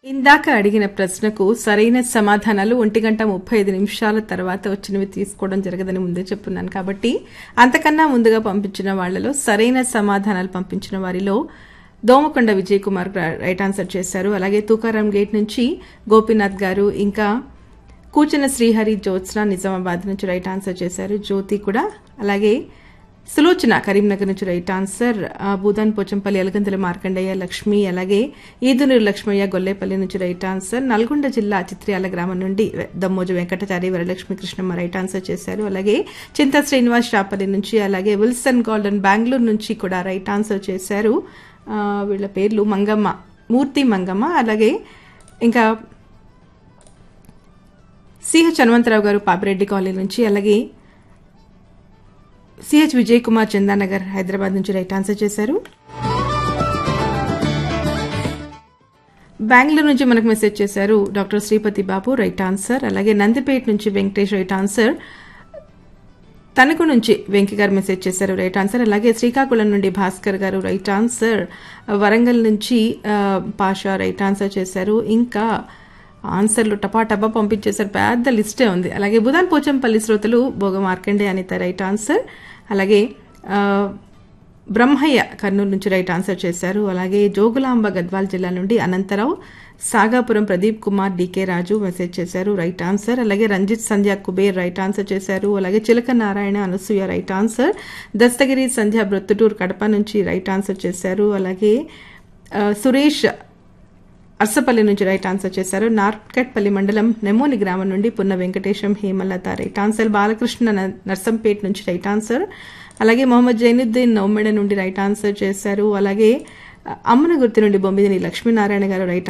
ఇందాక అడిగిన ప్రశ్నకు సరైన సమాధానాలు 1:35 తర్వాత వచ్చినవి తీసుకోవడం జరగదని ముందే చెప్పున్నాను కాబట్టి అంతకన్నా ముందుగా పంపించిన వాళ్లలో సరైన సమాధానాలు పంపించిన వారిలో దోమకొండ విజయ్ కుమార్ రైట్ ఆన్సర్ చేశారు. అలాగే తుకారాం గేట్ నుంచి గోపీనాథ్ గారు, ఇంకా కూచన శ్రీహరి జ్యోత్స్న నిజామాబాద్ నుంచి రైట్ ఆన్సర్ చేశారు. జ్యోతి కూడా, అలాగే సులోచన కరీంనగర్ నుంచి రైట్ ఆన్సర్. భూదాన్ పోచంపల్లి అలగందుల మార్కండయ్య లక్ష్మి, అలాగే ఈదునూరు లక్ష్మయ్య గొల్లేపల్లి నుంచి రైట్ ఆన్సర్. నల్గొండ జిల్లా చిత్ర్యాల గ్రామం నుండి దమ్మోజు వెంకటాచారి వరలక్ష్మి కృష్ణమ్మ రైట్ ఆన్సర్ చేశారు. అలాగే చింతా శ్రీనివాస్ షాపల్లి నుంచి, అలాగే విల్సన్ గోల్డెన్ బెంగళూరు నుంచి కూడా రైట్ ఆన్సర్ చేశారు. వీళ్ళ పేర్లు మంగమ్మ, మూర్తి మంగమ్మ, అలాగే ఇంకా సిహెచ్ హనుమంతరావు గారు పాపిరెడ్డి కాలనీ నుంచి, అలాగే సిహెచ్ విజయ్ కుమార్ చందానగర్ హైదరాబాద్ నుంచి రైట్ ఆన్సర్ చేశారు. బెంగళూరు నుంచి మనకు మెసేజ్ చేశారు డాక్టర్ శ్రీపతి బాబు రైట్ ఆన్సర్. అలాగే నందిపేట నుంచి వెంకటేష్ రైట్ ఆన్సర్. తణుకు నుంచి వెంకి గారు మెసేజ్ చేశారు రైట్ ఆన్సర్. అలాగే శ్రీకాకుళం నుండి భాస్కర్ గారు రైట్ ఆన్సర్. వరంగల్ నుంచి పాషా రైట్ ఆన్సర్ చేశారు. ఇంకా ఆన్సర్లు టపా పంపించేశారు, పెద్ద లిస్టే ఉంది. అలాగే బుధాన్ పోచంపల్లి శ్రోతలు భోగ మార్కండే అనిత రైట్ ఆన్సర్. అలాగే బ్రహ్మయ్య కర్నూలు నుంచి రైట్ ఆన్సర్ చేశారు. అలాగే జోగులాంబ గద్వాల్ జిల్లా నుండి అనంతరావు, సాగాపురం ప్రదీప్ కుమార్, డికే రాజు మెసేజ్ చేశారు రైట్ ఆన్సర్. అలాగే రంజిత్ సంధ్య కుబేర్ రైట్ ఆన్సర్ చేశారు. అలాగే చిలక నారాయణ అనసూయ రైట్ ఆన్సర్. దస్తగిరి సంధ్య బ్రొత్తుటూరు కడప నుంచి రైట్ ఆన్సర్ చేశారు. అలాగే సురేష్ అర్సపల్లి నుంచి రైట్ ఆన్సర్ చేశారు. నార్కట్పల్లి మండలం నెమోని గ్రామం నుండి పున్న వెంకటేశం హేమలత రైట్ ఆన్సర్. బాలకృష్ణ నర్సంపేట నుంచి రైట్ ఆన్సర్. అలాగే మొహమ్మద్ జైనుద్దీన్ నౌమెడ నుండి రైట్ ఆన్సర్ చేశారు. అలాగే అమ్మనగుర్తి నుండి బొమ్మిదిని లక్ష్మీనారాయణ గారు రైట్